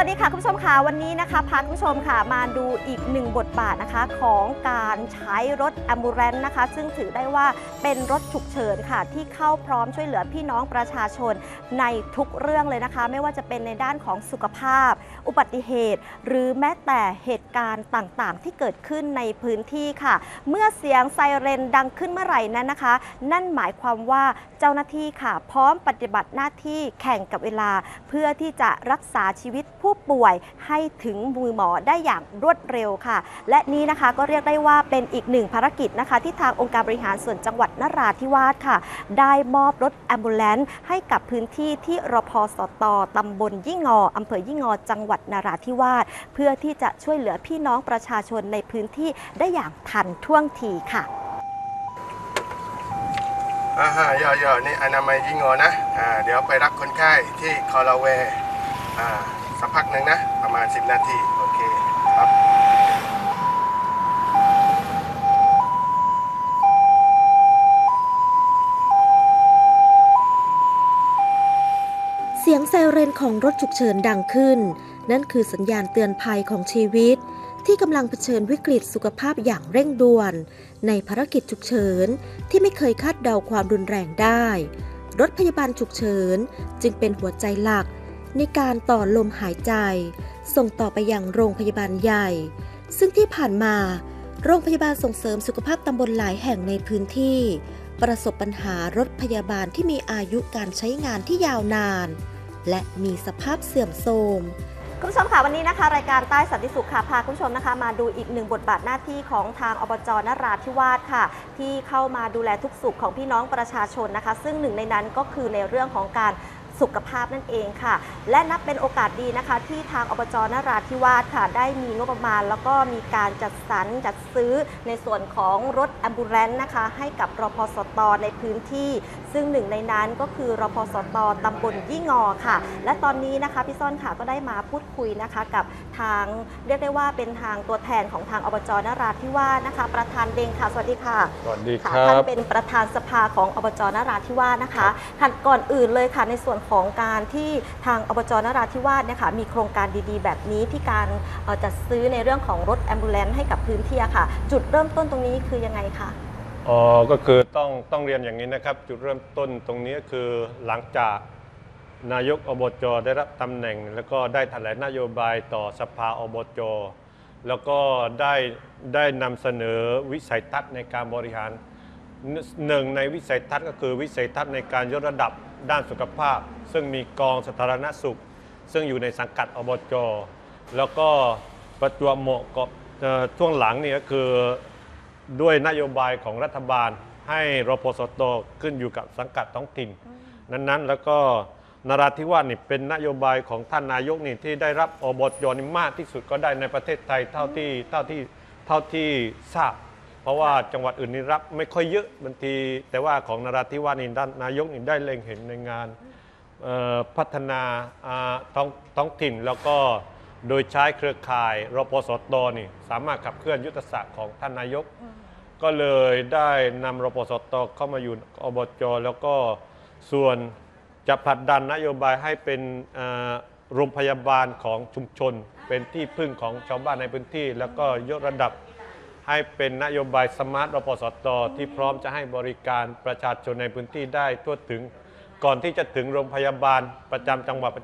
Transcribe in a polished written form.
ดีค่ะคุณผู้ชมค่ะวันนี้นะคะพาคุณผู้ชมค่ะมาดูอีกหนึ่งบทบาทนะคะของการใช้รถแอมบูเรนซ์นะคะซึ่งถือได้ว่าเป็นรถฉุกเฉินค่ะที่เข้าพร้อมช่วยเหลือพี่น้องประชาชนในทุกเรื่องเลยนะคะไม่ว่าจะเป็นในด้านของสุขภาพอุบัติเหตุหรือแม้แต่เหตุการณ์ต่างๆที่เกิดขึ้นในพื้นที่ค่ะเมื่อเสียงไซเรนดังขึ้นเมื่อไหร่นั้นนะคะนั่นหมายความว่าเจ้าหน้าที่ค่ะพร้อมปฏิบัติหน้าที่แข่งกับเวลาเพื่อที่จะรักษาชีวิตผู้ป่วยให้ถึงมือหมอได้อย่างรวดเร็วค่ะและนี้นะคะก็เรียกได้ว่าเป็นอีกหนึ่งภารกิจนะคะที่ทางองค์การบริหารส่วนจังหวัดนราธิวาสค่ะได้มอบรถแอมบูเลนซ์ให้กับพื้นที่ที่รพสต.ตำบลยี่งออำเภอยี่งอจังหวัดนราธิวาสเพื่อที่จะช่วยเหลือพี่น้องประชาชนในพื้นที่ได้อย่างทันท่วงทีค่ะย่อนี่อนามัยยี่งอนะเดี๋ยวไปรับคนไข้ที่คอลาเวสักพักหนึ่งนะประมาณ10 นาทีโอเคครับเสียงไซเรนของรถฉุกเฉินดังขึ้นนั่นคือสัญญาณเตือนภัยของชีวิตที่กำลังเผชิญวิกฤตสุขภาพอย่างเร่งด่วนในภารกิจฉุกเฉินที่ไม่เคยคาดเดาความรุนแรงได้รถพยาบาลฉุกเฉินจึงเป็นหัวใจหลักในการต่อลมหายใจส่งต่อไปยังโรงพยาบาลใหญ่ซึ่งที่ผ่านมาโรงพยาบาลส่งเสริมสุขภาพตำบลหลายแห่งในพื้นที่ประสบปัญหารถพยาบาลที่มีอายุการใช้งานที่ยาวนานและมีสภาพเสื่อมโทรมคุณผู้ชมค่ะวันนี้นะคะรายการใต้สันติสุขค่ะพาคุณผู้ชมนะคะมาดูอีกหนึ่งบทบาทหน้าที่ของทางอบจ.นราธิวาสค่ะที่เข้ามาดูแลทุกสุขของพี่น้องประชาชนนะคะซึ่งหนึ่งในนั้นก็คือในเรื่องของการสุขภาพนั่นเองค่ะและนับเป็นโอกาสดีนะคะที่ทางอบจ.นราธิวาสค่ะได้มีงบประมาณแล้วก็มีการจัดสรรจัดซื้อในส่วนของรถแอมบูเลนซ์นะคะให้กับรพสต.ในพื้นที่ซึ่งหนึ่งในนั้นก็คือรพสต.ตำบลยี่งอค่ะและตอนนี้นะคะพี่ซ่อนค่ะก็ได้มาพูดคุยนะคะกับทางเรียกได้ว่าเป็นทางตัวแทนของทางอบจ.นราธิวาสนะคะประธานเดงค่ะสวัสดีค่ะสวัสดีครับท่านเป็นประธานสภาของอบจ.นราธิวาสนะคะก่อนอื่นเลยค่ะในส่วนของการที่ทางอบจ.นราธิวาสเนี่ยค่ะมีโครงการดีๆแบบนี้ที่การจัดซื้อในเรื่องของรถแอมบูเลนซ์ให้กับพื้นที่ค่ะจุดเริ่มต้นตรงนี้คือยังไงคะก็คือต้องเรียนอย่างนี้นะครับจุดเริ่มต้นตรงนี้คือหลังจากนายกอบจ.ได้รับตำแหน่งแล้วก็ได้แถลงนโยบายต่อสภาอบจ.แล้วก็ได้นำเสนอวิสัยทัศน์ในการบริหารหนึ่งในวิสัยทัศน์ก็คือวิสัยทัศน์ในการยกระดับด้านสุขภาพซึ่งมีกองสาธารณสุขซึ่งอยู่ในสังกัดอบจ.แล้วก็ประจวบเหมาะกับช่วงหลังนี่ก็คือด้วยนโยบายของรัฐบาลให้รพสต.ขึ้นอยู่กับสังกัดท้องถิ่นนั้นแล้วก็นราธิวาสนี่เป็นนโยบายของท่านนายกนี่ที่ได้รับอบจ.นี่มากที่สุดก็ได้ในประเทศไทยเท่าที่ทราบเพราะว่าจังหวัดอื่นนี่รับไม่ค่อยเยอะบางทีแต่ว่าของนราธิวาสนี่ด้านนายกนี่ได้เล็งเห็นในงานพัฒนาท้องถิ่นแล้วก็โดยใช้เครือข่ายรพสต.นี่สามารถขับเคลื่อนยุทธศาสตร์ของท่านนายกก็เลยได้นำรพสต.เข้ามาอยู่อบจ.แล้วก็ส่วนจะผลักดันนโยบายให้เป็นโรงพยาบาลของชุมชนเป็นที่พึ่งของชาวบ้านในพื้นที่แล้วก็ยกระดับให้เป็นนโยบายสมาร์ทรพสต.ที่พร้อมจะให้บริการประชาชนในพื้นที่ได้ทั่วถึงก่อนที่จะถึงโรงพยาบาลประจำจังหวัด